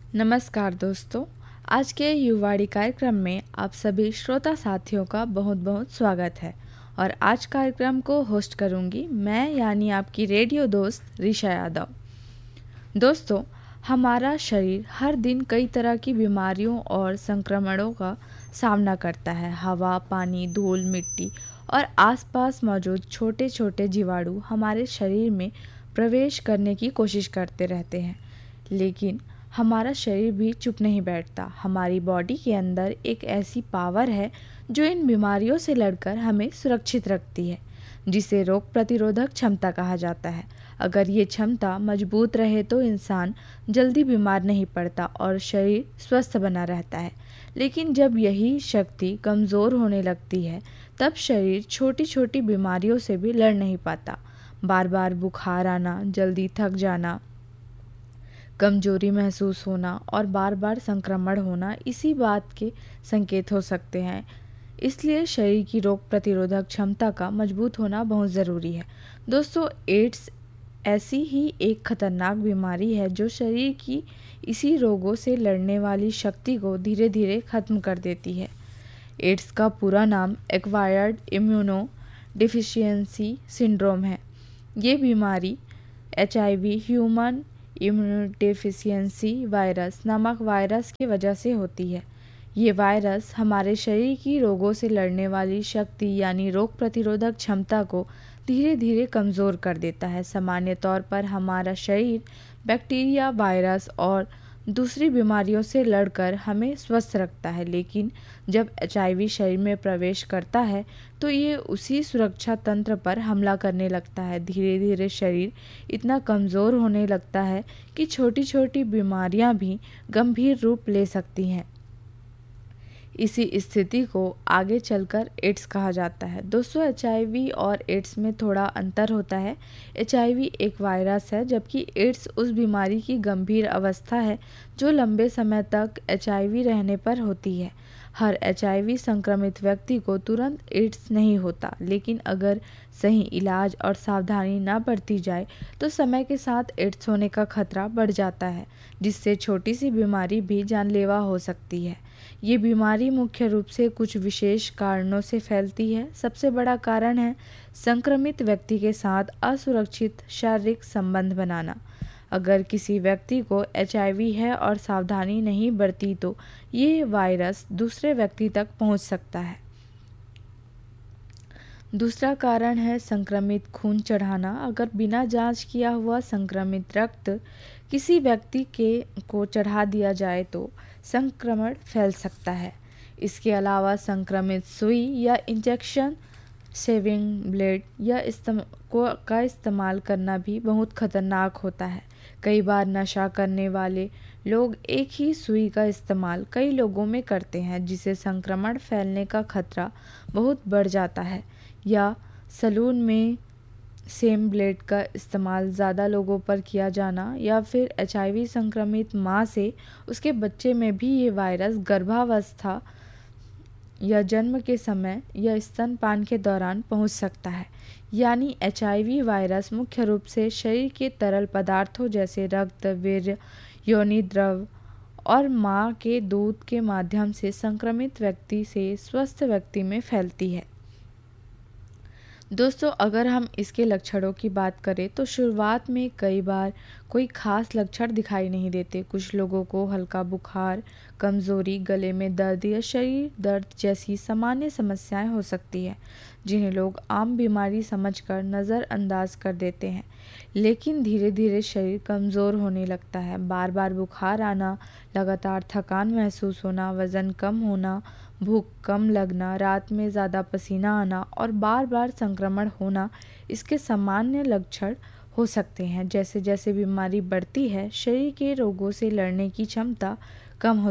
नमस्कार दोस्तों। आज के युवाड़ी कार्यक्रम में आप सभी श्रोता साथियों का बहुत बहुत स्वागत है और आज कार्यक्रम को होस्ट करूंगी मैं यानी आपकी रेडियो दोस्त ऋषा यादव। दोस्तों, हमारा शरीर हर दिन कई तरह की बीमारियों और संक्रमणों का सामना करता है। हवा, पानी, धूल, मिट्टी और आसपास मौजूद छोटे छोटे जीवाणु हमारे शरीर में प्रवेश करने की कोशिश करते रहते हैं, लेकिन हमारा शरीर भी चुप नहीं बैठता। हमारी बॉडी के अंदर एक ऐसी पावर है जो इन बीमारियों से लड़कर हमें सुरक्षित रखती है, जिसे रोग प्रतिरोधक क्षमता कहा जाता है। अगर ये क्षमता मजबूत रहे तो इंसान जल्दी बीमार नहीं पड़ता और शरीर स्वस्थ बना रहता है। लेकिन जब यही शक्ति कमज़ोर होने लगती है, तब शरीर छोटी छोटी बीमारियों से भी लड़ नहीं पाता। बार बार बुखार आना, जल्दी थक जाना, कमजोरी महसूस होना और बार बार संक्रमण होना इसी बात के संकेत हो सकते हैं। इसलिए शरीर की रोग प्रतिरोधक क्षमता का मजबूत होना बहुत ज़रूरी है। दोस्तों, एड्स ऐसी ही एक खतरनाक बीमारी है जो शरीर की इसी रोगों से लड़ने वाली शक्ति को धीरे धीरे खत्म कर देती है। एड्स का पूरा नाम एक्वायर्ड इम्यूनो डिफिशियंसी सिंड्रोम है। ये बीमारी HIV ह्यूमन इम्यूनोडेफिशिएंसी वायरस नामक वायरस की वजह से होती है। ये वायरस हमारे शरीर की रोगों से लड़ने वाली शक्ति यानी रोग प्रतिरोधक क्षमता को धीरे धीरे कमज़ोर कर देता है। सामान्य तौर पर हमारा शरीर बैक्टीरिया, वायरस और दूसरी बीमारियों से लड़कर हमें स्वस्थ रखता है, लेकिन जब HIV शरीर में प्रवेश करता है तो ये उसी सुरक्षा तंत्र पर हमला करने लगता है। धीरे धीरे शरीर इतना कमज़ोर होने लगता है कि छोटी छोटी बीमारियां भी गंभीर रूप ले सकती हैं। इसी स्थिति को आगे चलकर एड्स कहा जाता है। दोस्तों, HIV और एड्स में थोड़ा अंतर होता है। HIV एक वायरस है, जबकि एड्स उस बीमारी की गंभीर अवस्था है जो लंबे समय तक HIV रहने पर होती है। हर HIV संक्रमित व्यक्ति को तुरंत एड्स नहीं होता, लेकिन अगर सही इलाज और सावधानी न बरती जाए तो समय के साथ एड्स होने का खतरा बढ़ जाता है, जिससे छोटी सी बीमारी भी जानलेवा हो सकती है। ये बीमारी मुख्य रूप से कुछ विशेष कारणों से फैलती है। सबसे बड़ा कारण है संक्रमित व्यक्ति के साथ असुरक्षित शारीरिक संबंध बनाना। अगर किसी व्यक्ति को HIV है और सावधानी नहीं बरती तो ये वायरस दूसरे व्यक्ति तक पहुंच सकता है। दूसरा कारण है संक्रमित खून चढ़ाना। अगर बिना जांच किया हुआ संक्रमित रक्त किसी व्यक्ति को चढ़ा दिया जाए तो संक्रमण फैल सकता है। इसके अलावा संक्रमित सुई या इंजेक्शन, शेविंग ब्लेड का इस्तेमाल करना भी बहुत खतरनाक होता है। कई बार नशा करने वाले लोग एक ही सुई का इस्तेमाल कई लोगों में करते हैं, जिससे संक्रमण फैलने का खतरा बहुत बढ़ जाता है। या सलून में सेम ब्लेड का इस्तेमाल ज़्यादा लोगों पर किया जाना, या फिर HIV संक्रमित माँ से उसके बच्चे में भी ये वायरस गर्भावस्था या जन्म के समय या स्तनपान के दौरान पहुंच सकता है। यानी HIV वायरस मुख्य रूप से शरीर के तरल पदार्थों जैसे रक्त, वीर्य, योनि द्रव और माँ के दूध के माध्यम से संक्रमित व्यक्ति से स्वस्थ व्यक्ति में फैलती है। दोस्तों, अगर हम इसके लक्षणों की बात करें तो शुरुआत में कई बार कोई खास लक्षण दिखाई नहीं देते। कुछ लोगों को हल्का बुखार, कमज़ोरी, गले में दर्द या शरीर दर्द जैसी सामान्य समस्याएं हो सकती हैं, जिन्हें लोग आम बीमारी समझकर नज़रअंदाज कर देते हैं। लेकिन धीरे धीरे शरीर कमज़ोर होने लगता है। बार बार बुखार आना, लगातार थकान महसूस होना, वज़न कम होना, भूख कम लगना, रात में ज़्यादा पसीना आना और बार बार संक्रमण होना इसके सामान्य लक्षण हो सकते हैं। जैसे जैसे बीमारी बढ़ती है, शरीर के रोगों से लड़ने की क्षमता कम होती